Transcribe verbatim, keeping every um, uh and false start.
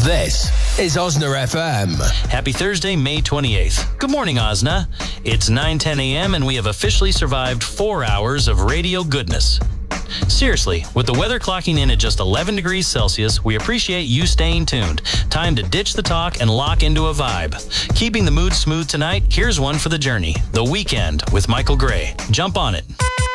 This is Osna F M. Happy Thursday, May twenty-eighth. Good morning, Osna. It's nine ten a.m. and we have officially survived four hours of radio goodness. Seriously, with the weather clocking in at just eleven degrees Celsius, we appreciate you staying tuned. Time to ditch the talk and lock into a vibe. Keeping the mood smooth tonight, here's one for the journey. The Weekend with Michael Gray. Jump on it.